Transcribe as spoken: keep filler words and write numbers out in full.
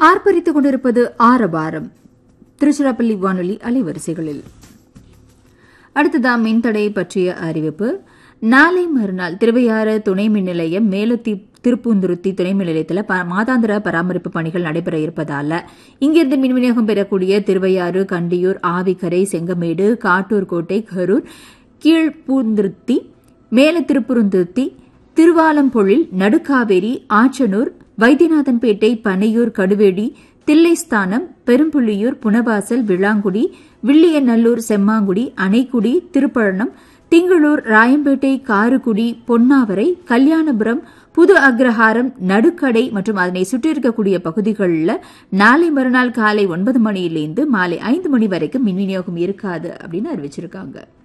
ஆர்ப்பரித்துக் கொண்டிருப்பது ஆரபாரம் திருச்சிராப்பள்ளி வானொலி அலைவரிசைகளில். அடுத்ததா மின்தடை பற்றிய அறிவிப்பு. நாளை மறுநாள் திருவையாறு துணை மின் நிலையம் மேலத்தி திருப்பூந்துருத்தி துணை மின் நிலையத்தில் மாதாந்திர பராமரிப்பு பணிகள் நடைபெற இருப்பதால இங்கிருந்து மின் விநியோகம் பெறக்கூடிய திருவையாறு, கண்டியூர், ஆவிக்கரை, செங்கமேடு, காட்டூர்கோட்டை, கரூர், கீழ்பூந்துருத்தி, மேல திருப்புருந்துருத்தி, திருவாலம்பொழில், நடுக்காவேரி, ஆச்சனூர், வைத்தியநாதன்பேட்டை, பனையூர், கடுவேடி, தில்லைஸ்தானம், பெரும்புள்ளியூர், புனவாசல், விளாங்குடி, வில்லியநல்லூர், செம்மாங்குடி, அணைக்குடி, திருப்பழனம், திங்களூர், ராயம்பேட்டை, காருக்குடி, பொன்னாவரை, கல்யாணபுரம், புது அக்ரஹாரம், நடுக்கடை மற்றும் அதனை சுற்றியிருக்கக்கூடிய பகுதிகளில் நாளை மறுநாள் காலை ஒன்பது மணியிலிருந்து மாலை ஐந்து மணி வரைக்கும் மின் விநியோகம் இருக்காது அப்படின்னு அறிவிச்சிருக்காங்க.